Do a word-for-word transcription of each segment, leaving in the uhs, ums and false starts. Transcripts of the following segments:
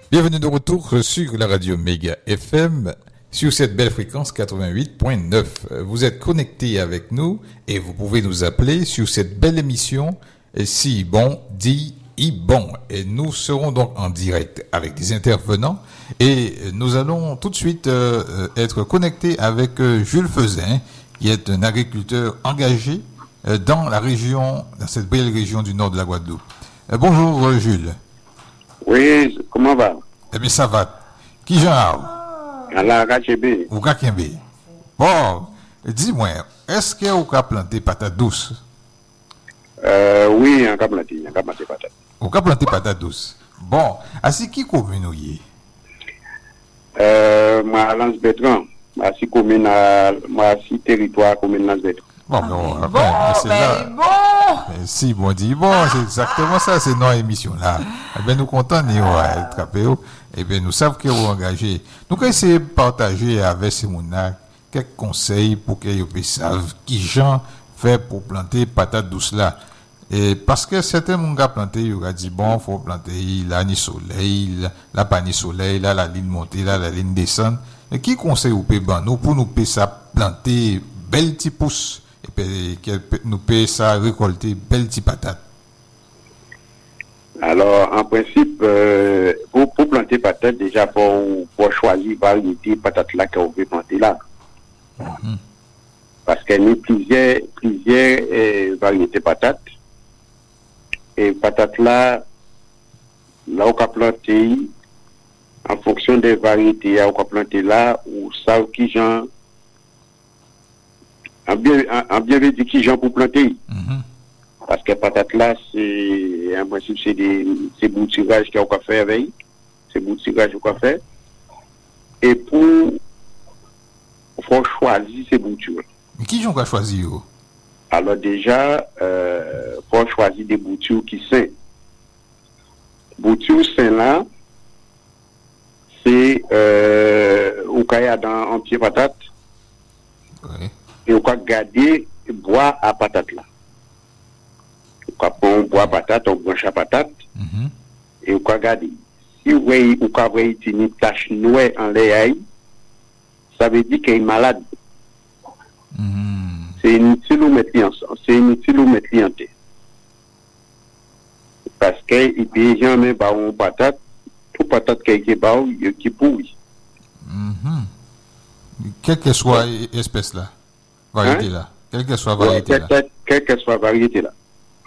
Bienvenue de retour sur la radio Méga F M, sur cette belle fréquence quatre-vingt-huit point neuf. Vous êtes connectés avec nous et vous pouvez nous appeler sur cette belle émission Si Bon dit I Bon. Et nous serons donc en direct avec des intervenants et nous allons tout de suite euh, être connectés avec euh, Jules Fezin, qui est un agriculteur engagé euh, dans la région, dans cette belle région du nord de la Guadeloupe. Euh, bonjour euh, Jules. Oui, comment va? Eh bien, ça va. Qui genre? À la H B. Ou Kakembe. Bon, dis-moi, est-ce que vous avez planté patate douce? Euh, oui, on a planté, on a planté patate. Vous avez planté patate douce. Bon, à ce qui commune vous y Euh, moi, Lance Bertrand, moi, si commune, moi, si territoire commune Lance Bertrand. Bon, bon, Bon, enfin, c'est là. ben bon. Mais si, bon, dit, bon, c'est exactement ça, c'est notre émission là. Eh bien, nous comptons, nous, attraper, eh bien, nous savons que vous engagez. Nous, quand essayer de partager avec ces gens quelques conseils pour qu'ils savent qui gens fait pour planter patate douce là. Et parce que certains gens qui planté, ils ont dit, bon, faut planter, là, ni soleil, là, là, pas ni soleil, là, la ligne montée, là, la ligne descend. Et qui conseille vous payer, ben, nous, pour nous payer ça, planter, belle petite pousse, et puis, nous payer ça, récolter, belle petite patate. Alors, en principe, euh, pour, pour planter patate, déjà, pour, pour choisir variété patate là qu'on veut planter là. Mm-hmm. Parce qu'il y a plusieurs, plusieurs euh, variétés patates. Et patate là, là où on a planté, en fonction des variétés, on a planté là, ou ça, qui genre, en bien, en bien dit qui genre pour planter. Mm-hmm. Parce que patate là, c'est, en principe, c'est des, c'est bouturage qu'on a fait avec, c'est bouturage qu'on a fait. Et pour, faut choisir ces boutures. Mais qui j'en a choisi yo? Alors déjà, euh, faut choisir des boutures qui sont. Boutures saines là, c'est euh, au cas dans un pied patate. Oui. Et on peut garder bois à patate là. On peut bois patate, on branche à patate. Mm-hmm. Et on peut garder. Si vous voyez, on peut avoir une tache noire en l'air, ça veut dire qu'il est malade. Mm-hmm. C'est inutile de mettre ensemble. C'est inutile de mettre en terre. Parce qu'il peut jamais avoir une patate, toute patate qui est bas, qui pourrit. Mm-hmm. Quelle que soit l'espèce là, variété hein? là, quelle que soit variété ouais, là. Quelle, quelle que soit variété là.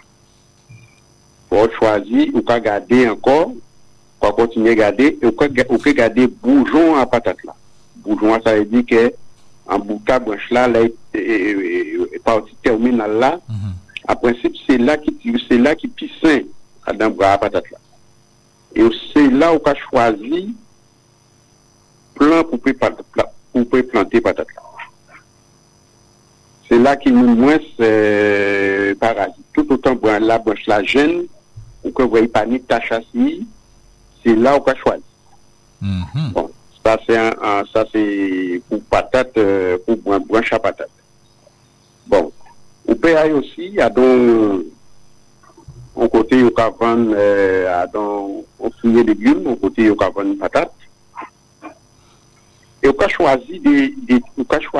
Faut choisir, ou pas garder encore, pour continuer à garder, ou peut garder bourgeon à patate là. Bourgeon, ça veut dire que en bouca branche là, la partie terminale là, mm-hmm. en principe, c'est là qui c'est là qui pisse à dans bras à patate là. Et c'est là où on a choisi plan pour pour planter patate là. C'est là qu'il nous moins euh, parasite. Tout autant pour la branche la jeune, ou que vous voyez pas ni tache assis, c'est là où on a choisi. Mm-hmm. Bon. Ça c'est un, un, ça c'est pour patate, euh, pour branche à patate. Bon, au P A aussi, il y a donc un côté où on vend euh, dans on fruits et légumes, un côté où on vend patate. Et on a choisi des, des on a choisi